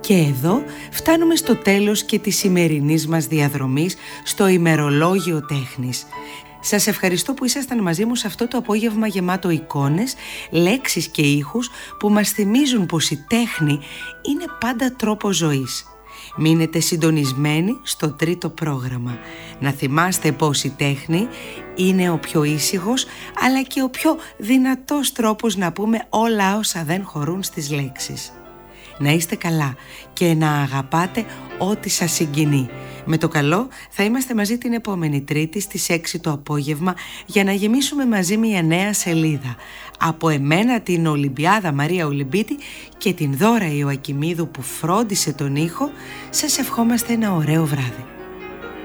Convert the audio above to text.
Και εδώ φτάνουμε στο τέλος και της σημερινής μας διαδρομής στο ημερολόγιο τέχνης. Σας ευχαριστώ που ήσασταν μαζί μου σε αυτό το απόγευμα γεμάτο εικόνες, λέξεις και ήχους που μας θυμίζουν πως η τέχνη είναι πάντα τρόπος ζωής. Μείνετε συντονισμένοι στο τρίτο πρόγραμμα. Να θυμάστε πως η τέχνη είναι ο πιο ήσυχος αλλά και ο πιο δυνατός τρόπος να πούμε όλα όσα δεν χωρούν στις λέξεις. Να είστε καλά και να αγαπάτε ό,τι σας συγκινεί. Με το καλό θα είμαστε μαζί την επόμενη Τρίτη στις 6 το απόγευμα για να γεμίσουμε μαζί μια νέα σελίδα. Από εμένα την Ολυμπιάδα Μαρία Ολυμπίτη και την Δώρα Ιωακημίδου που φρόντισε τον ήχο, σας ευχόμαστε ένα ωραίο βράδυ.